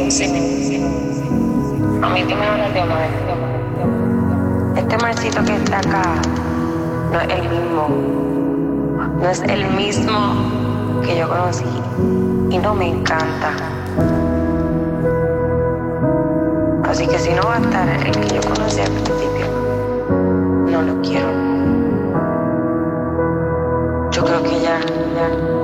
A mí que me hablas de Omar. Este marcito que está acá no es el mismo. No es el mismo que yo conocí. Y no me encanta. Así que si no va a estar el que yo conocí al principio, no lo quiero. Yo creo que ya.